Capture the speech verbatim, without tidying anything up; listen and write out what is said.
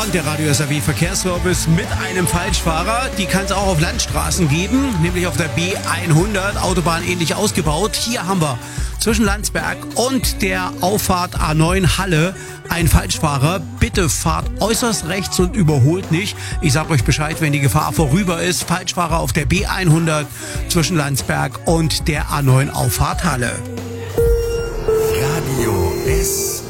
Autobahn, der Radio S R W Verkehrsservice mit einem Falschfahrer. Die kann es auch auf Landstraßen geben, nämlich auf der B hundert, Autobahn ähnlich ausgebaut. Hier haben wir zwischen Landsberg und der Auffahrt A neun Halle einen Falschfahrer. Bitte fahrt äußerst rechts und überholt nicht. Ich sag euch Bescheid, wenn die Gefahr vorüber ist. Falschfahrer auf der B hundert zwischen Landsberg und der A neun Auffahrt Halle. Radio S